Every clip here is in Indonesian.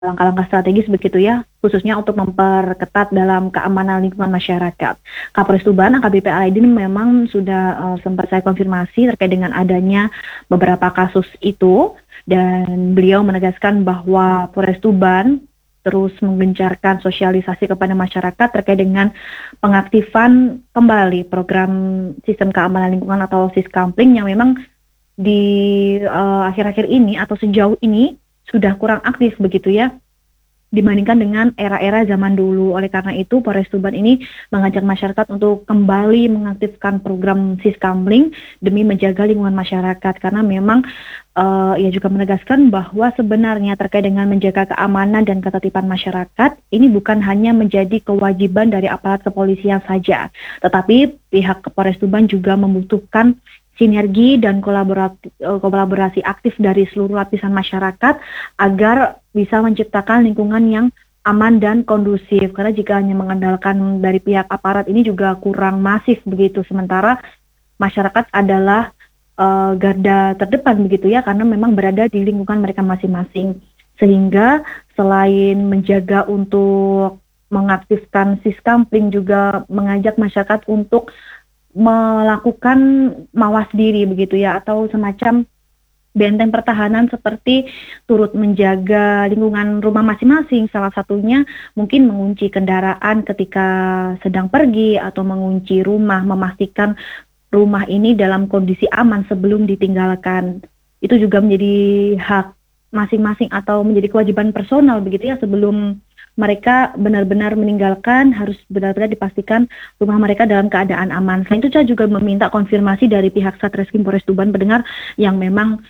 langkah-langkah strategis begitu ya, khususnya untuk memperketat dalam keamanan lingkungan masyarakat. Kapolres Tuban AKBP Alaidin memang sudah sempat saya konfirmasi terkait dengan adanya beberapa kasus itu, dan beliau menegaskan bahwa Polres Tuban terus menggencarkan sosialisasi kepada masyarakat terkait dengan pengaktifan kembali program sistem keamanan lingkungan atau Siskampling yang memang di akhir-akhir ini atau sejauh ini sudah kurang aktif begitu ya, dibandingkan dengan era-era zaman dulu. Oleh karena itu, Polres Tuban ini mengajak masyarakat untuk kembali mengaktifkan program Siskampling demi menjaga lingkungan masyarakat. Karena memang ia juga menegaskan bahwa sebenarnya terkait dengan menjaga keamanan dan ketertiban masyarakat, ini bukan hanya menjadi kewajiban dari aparat kepolisian saja, tetapi pihak Polres Tuban juga membutuhkan sinergi dan kolaborasi aktif dari seluruh lapisan masyarakat agar bisa menciptakan lingkungan yang aman dan kondusif. Karena jika hanya mengandalkan dari pihak aparat ini juga kurang masif begitu. Sementara masyarakat adalah garda terdepan begitu ya, karena memang berada di lingkungan mereka masing-masing. Sehingga selain menjaga untuk mengaktifkan Siskampling, juga mengajak masyarakat untuk melakukan mawas diri begitu ya, atau semacam benteng pertahanan seperti turut menjaga lingkungan rumah masing-masing. Salah satunya mungkin mengunci kendaraan ketika sedang pergi atau mengunci rumah, memastikan rumah ini dalam kondisi aman sebelum ditinggalkan. Itu juga menjadi hak masing-masing atau menjadi kewajiban personal begitu ya, sebelum mereka benar-benar meninggalkan harus benar-benar dipastikan rumah mereka dalam keadaan aman. Selain itu saya juga meminta konfirmasi dari pihak Satreskrim Polres Tuban Pendengar yang memang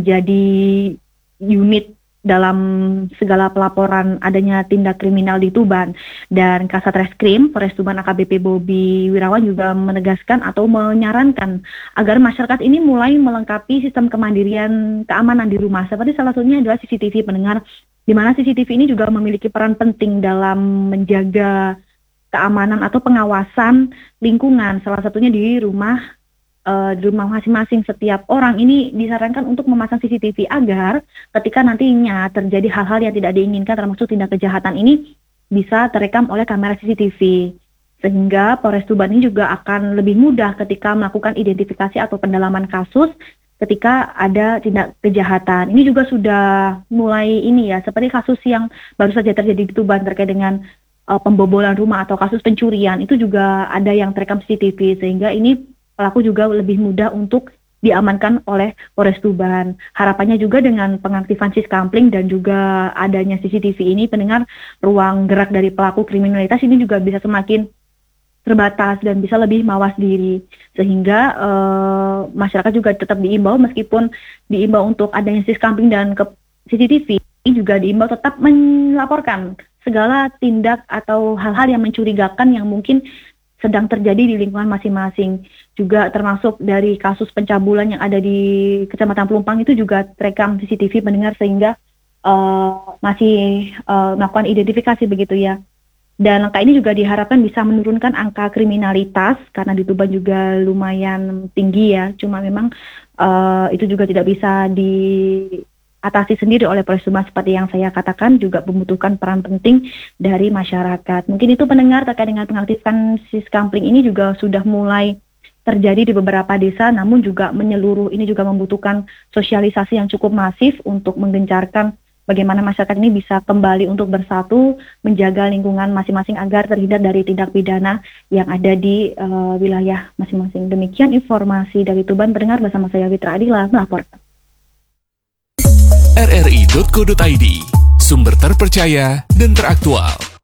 menjadi unit dalam segala pelaporan adanya tindak kriminal di Tuban. Dan Kasat Reskrim Polres Tuban AKBP Bobi Wirawan juga menegaskan atau menyarankan agar masyarakat ini mulai melengkapi sistem kemandirian keamanan di rumah. Seperti salah satunya adalah CCTV pendengar, di mana CCTV ini juga memiliki peran penting dalam menjaga keamanan atau pengawasan lingkungan. Salah satunya di rumah masing-masing. Setiap orang ini disarankan untuk memasang CCTV agar ketika nantinya terjadi hal-hal yang tidak diinginkan, termasuk tindak kejahatan ini, bisa terekam oleh kamera CCTV. Sehingga Polres Tuban ini juga akan lebih mudah ketika melakukan identifikasi atau pendalaman kasus ketika ada tindak kejahatan. Ini juga sudah mulai ini ya, seperti kasus yang baru saja terjadi di Tuban terkait dengan pembobolan rumah atau kasus pencurian, itu juga ada yang terekam CCTV, sehingga ini pelaku juga lebih mudah untuk diamankan oleh Polres Tuban. Harapannya juga dengan pengaktifan Siskampling dan juga adanya CCTV ini, pendengar, ruang gerak dari pelaku kriminalitas ini juga bisa semakin terbatas dan bisa lebih mawas diri, sehingga masyarakat juga tetap diimbau, meskipun diimbau untuk adanya Siskampling dan CCTV, juga diimbau tetap melaporkan segala tindak atau hal-hal yang mencurigakan yang mungkin sedang terjadi di lingkungan masing-masing. Juga termasuk dari kasus pencabulan yang ada di Kecamatan Pelumpang itu juga terekam CCTV pendengar, sehingga masih melakukan identifikasi begitu ya. Dan langkah ini juga diharapkan bisa menurunkan angka kriminalitas, karena di Tuban juga lumayan tinggi ya. Cuma memang itu juga tidak bisa diatasi sendiri oleh Polres Tuban, seperti yang saya katakan, juga membutuhkan peran penting dari masyarakat. Mungkin itu pendengar terkait dengan pengaktifan Siskampling ini juga sudah mulai terjadi di beberapa desa, namun juga menyeluruh. Ini juga membutuhkan sosialisasi yang cukup masif untuk menggencarkan bagaimana masyarakat ini bisa kembali untuk bersatu, menjaga lingkungan masing-masing agar terhindar dari tindak pidana yang ada di wilayah masing-masing. Demikian informasi dari Tuban pendengar, bersama saya Witra Adila melaporkan. rri.co.id, sumber terpercaya dan teraktual.